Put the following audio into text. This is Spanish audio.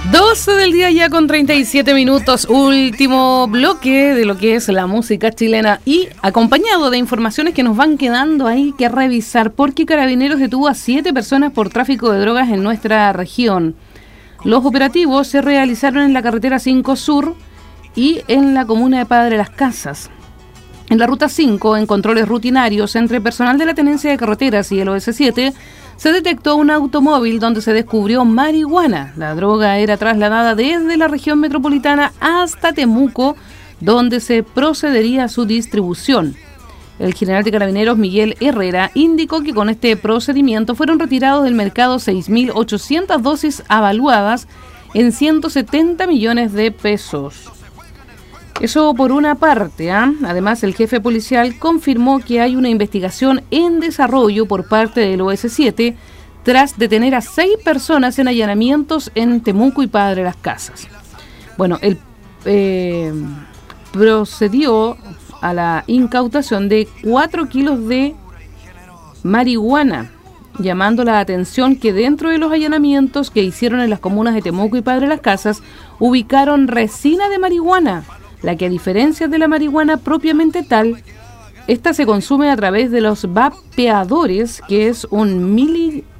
12 del día ya con 37 minutos, último bloque de lo que es la música chilena y acompañado de informaciones que nos van quedando ahí que revisar, porque Carabineros detuvo a 7 personas por tráfico de drogas en nuestra región. Los operativos se realizaron en la carretera 5 Sur y en la comuna de Padre Las Casas. En la ruta 5, en controles rutinarios entre personal de la Tenencia de Carreteras y el OS7, se detectó un automóvil donde se descubrió marihuana. La droga era trasladada desde la región metropolitana hasta Temuco, donde se procedería a su distribución. El general de Carabineros, Miguel Herrera, indicó que con este procedimiento fueron retirados del mercado 6.800 dosis avaluadas en 170 millones de pesos. Eso por una parte, ¿eh? Además, el jefe policial confirmó que hay una investigación en desarrollo por parte del OS7 tras detener a 6 personas en allanamientos en Temuco y Padre Las Casas. Bueno, él procedió a la incautación de 4 kilos de marihuana, llamando la atención que dentro de los allanamientos que hicieron en las comunas de Temuco y Padre Las Casas, ubicaron resina de marihuana, la que a diferencia de la marihuana propiamente tal, esta se consume a través de los vapeadores, que es un